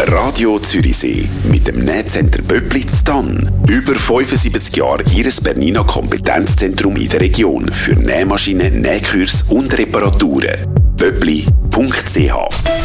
Radio Zürichsee mit dem Nähcenter Böppli in Thann. Über 75 Jahre Ihres Bernina Kompetenzzentrum in der Region für Nähmaschinen, Nähkurs und Reparaturen. böppli.ch